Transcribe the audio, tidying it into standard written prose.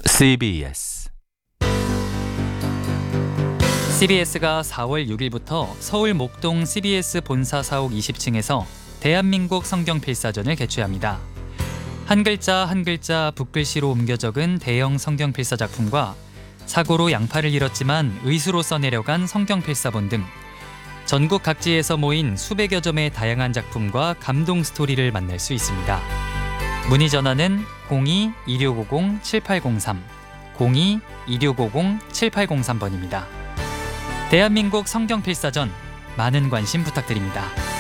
CBS CBS가 4월 6일부터 서울 목동 CBS 본사 사옥 20층에서 대한민국 성경 필사전을 개최합니다. 한 글자 한 글자 붓글씨로 옮겨 적은 대형 성경 필사 작품과 사고로 양팔을 잃었지만 의수로 써내려간 성경 필사본 등 전국 각지에서 모인 수백여 점의 다양한 작품과 감동 스토리를 만날 수 있습니다. 문의 전화는 02-2650-7803, 02-2650-7803번입니다. 대한민국 성경 필사전 많은 관심 부탁드립니다.